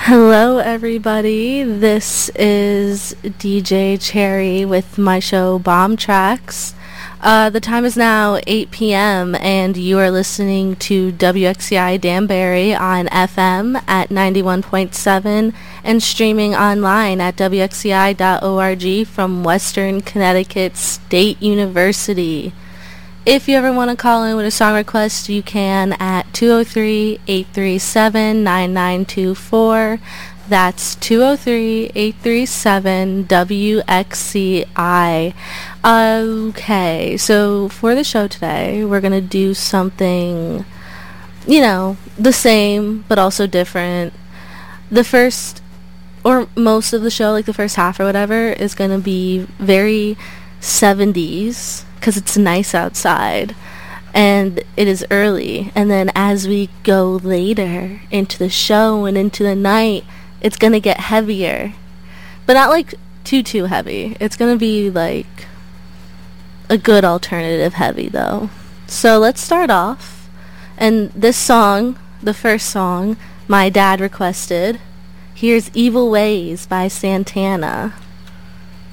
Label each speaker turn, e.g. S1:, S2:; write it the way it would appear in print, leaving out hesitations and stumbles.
S1: Hello, everybody. This is DJ Cherry with my show Bomb Tracks. The time is now 8 p.m. and you are listening to WXCI Danbury on FM at 91.7 and streaming online at WXCI.org from Western Connecticut State University. If you ever want to call in with a song request, you can at 203-837-9924. That's 203-837-WXCI. Okay, so for the show today, we're going to do something, the same, but also different. The first, or most of the show, like the first half or whatever, is going to be very 70s. Because it's nice outside and it is early, and then as we go later into the show and into the night, it's gonna get heavier, but not like too heavy. It's gonna be like a good alternative heavy though. So let's start off, and this song, the first song, my dad requested. Here's Evil Ways by Santana.